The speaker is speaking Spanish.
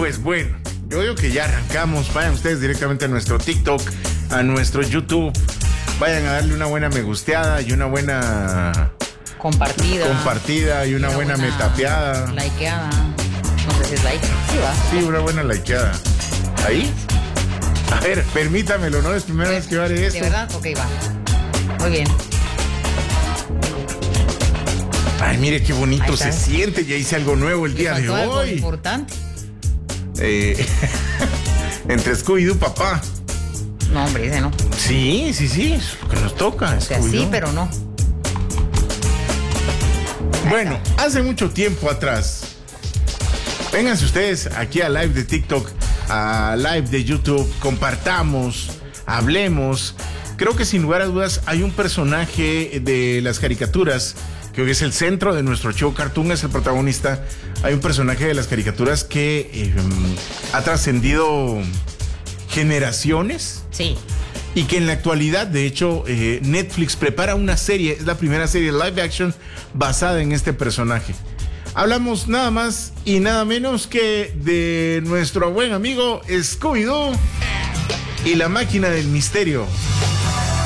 pues bueno, yo digo que ya arrancamos. Vayan ustedes directamente a nuestro TikTok, a nuestro YouTube. Vayan a darle una buena me gusteada y una buena compartida y una buena metapeada. Likeada. No sé si es like. Sí, va. Sí, una buena likeada. ¿Ahí? A ver, permítamelo, ¿no? Es primera vez que haré esto. ¿De verdad? Ok, va. Muy bien. Ay, mire qué bonito se siente. Ya hice algo nuevo el día de hoy. Algo importante. Entre Scooby-Doo, papá. No, hombre, ese no. Sí, es lo que nos toca. O sea, sí, pero no. Bueno, hace mucho tiempo atrás. Vénganse ustedes aquí a live de TikTok, a live de YouTube, compartamos, hablemos. Creo que sin lugar a dudas hay un personaje de las caricaturas que hoy es el centro de nuestro show. Cartoon es el protagonista. Hay un personaje de las caricaturas que ha trascendido generaciones. Sí. Y que en la actualidad, de hecho, Netflix prepara una serie, es la primera serie live action basada en este personaje. Hablamos nada más y nada menos que de nuestro buen amigo Scooby-Doo y la máquina del misterio.